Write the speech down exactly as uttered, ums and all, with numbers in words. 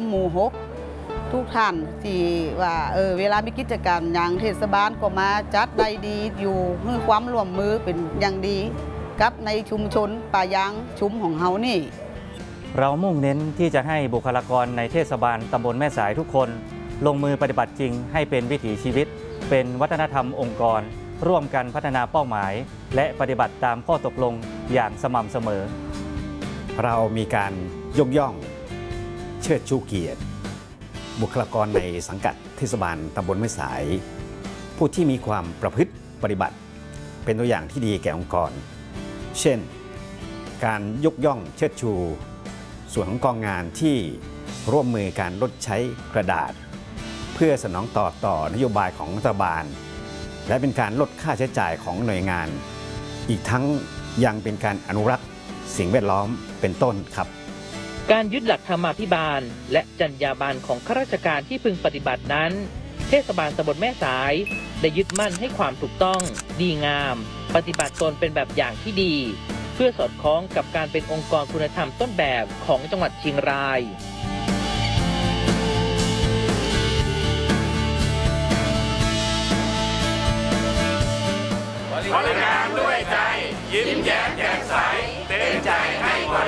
หมู่หกทุกท่านที่ว่าเออเวลามีกิจกรรมอย่างเทศบาลก็มาจัดได้ดีอยู่ให้ความร่วมมือเป็นอย่างดีกับในชุมชนป่ายางชุมของเฮานี่เรามุ่งเน้นที่จะให้บุคลากรในเทศบาลตำบลแม่สายทุกคนลงมือปฏิบัติจริงให้เป็นวิถีชีวิตเป็นวัฒนธรรมองค์กรร่วมกันพัฒนาเป้าหมายและปฏิบัติตามข้อตกลงอย่างสม่ำเสมอเรามีการยกย่องเชิดชูเกียรติบุคลากรในสังกัดเทศบาลตำบลแม่สายผู้ที่มีความประพฤติปฏิบัติเป็นตัวอย่างที่ดีแก่องค์กรเช่นการยกย่องเชิดชูส่วนของกองงานที่ร่วมมือการลดใช้กระดาษเพื่อสนองตอบต่อนโยบายของรัฐบาลและเป็นการลดค่าใช้จ่ายของหน่วยงานอีกทั้งยังเป็นการอนุรักษ์สิ่งแวดล้อมเป็นต้นครับการยึดหลักธรรมาภิบาลและจรรยาบรรณของข้าราชการที่พึงปฏิบัตินั้นเทศบาลตำบลแม่สายได้ยึดมั่นให้ความถูกต้องดีงามปฏิบัติตนเป็นแบบอย่างที่ดีเพื่อสอดคล้องกับการเป็นองค์กรคุณธรรมต้นแบบของจังหวัดเชียงรายบริการด้วยใจยิ้มแย้มแจ่มใสเต็มใจให้บริ